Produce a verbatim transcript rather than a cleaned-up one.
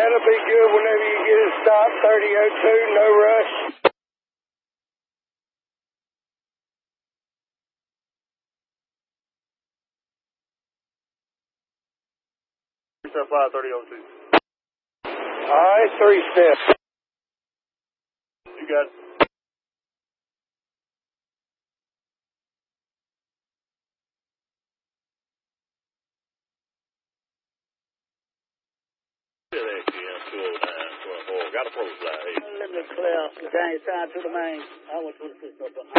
that'll be good whenever you get it stopped. thirty oh two, no rush. three seven five, thirty oh two. All right, three steps. You got it. Got a pro fly. Let me clear the down side to the main. I went to the system.